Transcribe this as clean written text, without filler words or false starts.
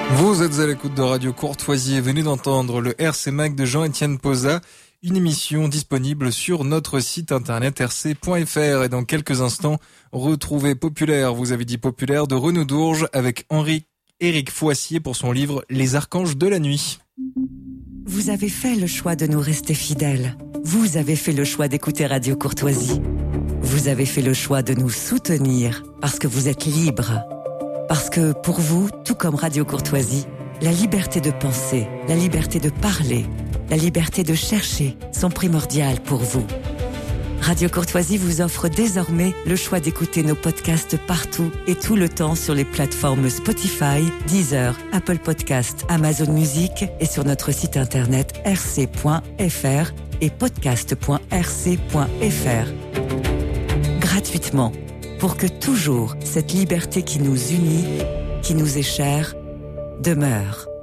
Vous êtes à l'écoute de Radio Courtoisie et venez d'entendre le RC Mag de Jean-Étienne Posa, une émission disponible sur notre site internet rc.fr. Et dans quelques instants, retrouvez Populaire, vous avez dit Populaire, de Renaud Dourges avec Éric Foissier pour son livre Les Archanges de la Nuit. Vous avez fait le choix de nous rester fidèles. Vous avez fait le choix d'écouter Radio Courtoisie. Vous avez fait le choix de nous soutenir parce que vous êtes libres. Parce que pour vous, tout comme Radio Courtoisie, la liberté de penser, la liberté de parler, la liberté de chercher sont primordiales pour vous. Radio Courtoisie vous offre désormais le choix d'écouter nos podcasts partout et tout le temps sur les plateformes Spotify, Deezer, Apple Podcasts, Amazon Music et sur notre site internet rc.fr et podcast.rc.fr. Gratuitement, pour que toujours cette liberté qui nous unit, qui nous est chère, demeure.